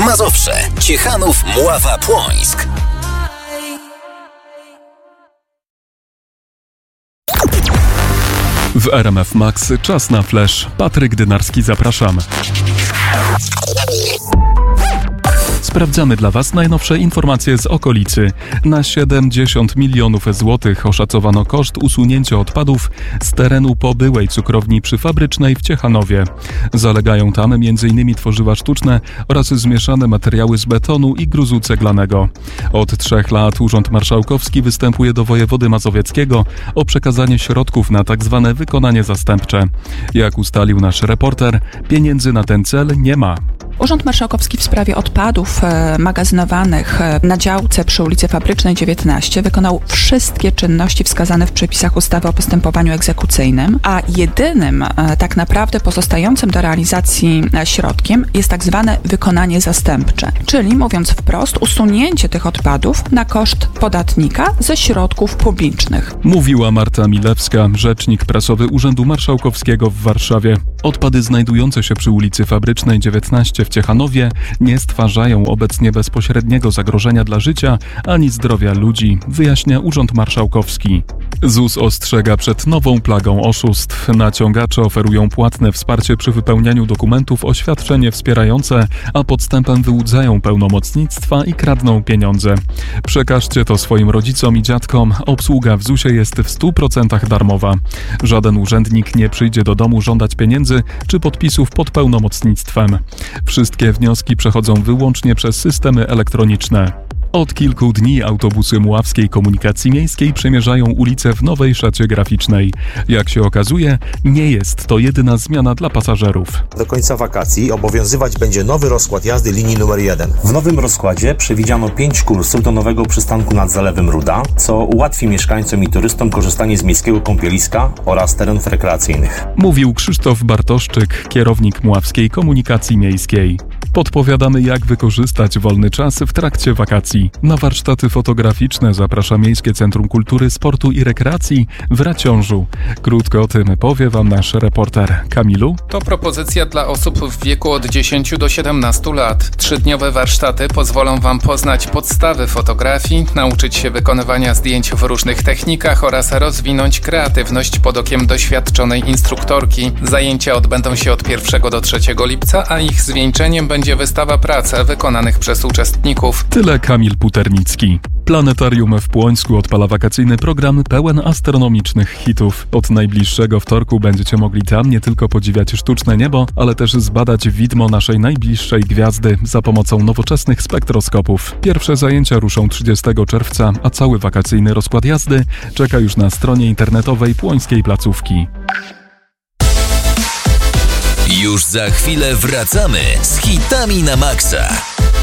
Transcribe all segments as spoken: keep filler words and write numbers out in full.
Mazowsze, Ciechanów, Mława, Płońsk. W R M F Max czas na flash. Patryk Dynarski, zapraszam. Sprawdzamy dla Was najnowsze informacje z okolicy. Na siedemdziesiąt milionów złotych oszacowano koszt usunięcia odpadów z terenu po byłej cukrowni przyfabrycznej w Ciechanowie. Zalegają tam m.in. tworzywa sztuczne oraz zmieszane materiały z betonu i gruzu ceglanego. Od trzech lat Urząd Marszałkowski występuje do wojewody mazowieckiego o przekazanie środków na tzw. wykonanie zastępcze. Jak ustalił nasz reporter, pieniędzy na ten cel nie ma. Urząd Marszałkowski w sprawie odpadów e, magazynowanych e, na działce przy ulicy Fabrycznej dziewiętnaście wykonał wszystkie czynności wskazane w przepisach ustawy o postępowaniu egzekucyjnym, a jedynym e, tak naprawdę pozostającym do realizacji e, środkiem jest tak zwane wykonanie zastępcze, czyli mówiąc wprost usunięcie tych odpadów na koszt podatnika ze środków publicznych. Mówiła Marta Milewska, rzecznik prasowy Urzędu Marszałkowskiego w Warszawie. Odpady znajdujące się przy ulicy Fabrycznej dziewiętnaście w Ciechanowie nie stwarzają obecnie bezpośredniego zagrożenia dla życia ani zdrowia ludzi, wyjaśnia Urząd Marszałkowski. Z U S ostrzega przed nową plagą oszustw. Naciągacze oferują płatne wsparcie przy wypełnianiu dokumentów o świadczenie wspierające, a podstępem wyłudzają pełnomocnictwa i kradną pieniądze. Przekażcie to swoim rodzicom i dziadkom. Obsługa w zusie jest w stu procentach darmowa. Żaden urzędnik nie przyjdzie do domu żądać pieniędzy czy podpisów pod pełnomocnictwem. Wszystkie wnioski przechodzą wyłącznie przez systemy elektroniczne. Od kilku dni autobusy Mławskiej Komunikacji Miejskiej przemierzają ulice w nowej szacie graficznej. Jak się okazuje, nie jest to jedyna zmiana dla pasażerów. Do końca wakacji obowiązywać będzie nowy rozkład jazdy linii numer jeden. W nowym rozkładzie przewidziano pięć kursów do nowego przystanku nad Zalewem Ruda, co ułatwi mieszkańcom i turystom korzystanie z miejskiego kąpieliska oraz terenów rekreacyjnych. Mówił Krzysztof Bartoszczyk, kierownik Mławskiej Komunikacji Miejskiej. Podpowiadamy, jak wykorzystać wolny czas w trakcie wakacji. Na warsztaty fotograficzne zaprasza Miejskie Centrum Kultury, Sportu i Rekreacji w Raciążu. Krótko o tym powie Wam nasz reporter. Kamilu? To propozycja dla osób w wieku od dziesięciu do siedemnastu lat. Trzydniowe warsztaty pozwolą Wam poznać podstawy fotografii, nauczyć się wykonywania zdjęć w różnych technikach oraz rozwinąć kreatywność pod okiem doświadczonej instruktorki. Zajęcia odbędą się od pierwszego do trzeciego lipca, a ich zwieńczeniem będzie wystawa prac wykonanych przez uczestników. Tyle Kamil Puternicki. Planetarium w Płońsku odpala wakacyjny program pełen astronomicznych hitów. Od najbliższego wtorku będziecie mogli tam nie tylko podziwiać sztuczne niebo, ale też zbadać widmo naszej najbliższej gwiazdy za pomocą nowoczesnych spektroskopów. Pierwsze zajęcia ruszą trzydziestego czerwca, a cały wakacyjny rozkład jazdy czeka już na stronie internetowej Płońskiej Placówki. Już za chwilę wracamy z hitami na maksa.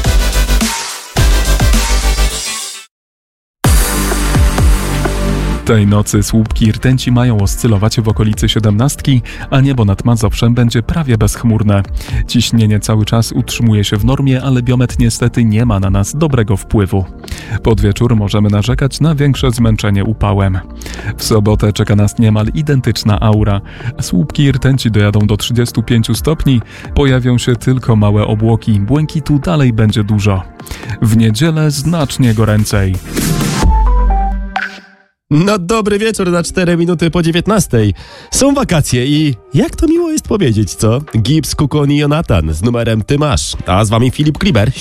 Tej nocy słupki rtęci mają oscylować w okolicy siedemnastki, a niebo nad Mazowszem będzie prawie bezchmurne. Ciśnienie cały czas utrzymuje się w normie, ale biometr niestety nie ma na nas dobrego wpływu. Pod wieczór możemy narzekać na większe zmęczenie upałem. W sobotę czeka nas niemal identyczna aura. Słupki rtęci dojadą do trzydziestu pięciu stopni, pojawią się tylko małe obłoki, błękitu dalej będzie dużo. W niedzielę znacznie goręcej. No dobry wieczór na cztery minuty po dziewiętnastej. Są wakacje i jak to miło jest powiedzieć, co? Gibbs, Kukon i Jonatan z numerem Ty masz. A z wami Filip Kliber.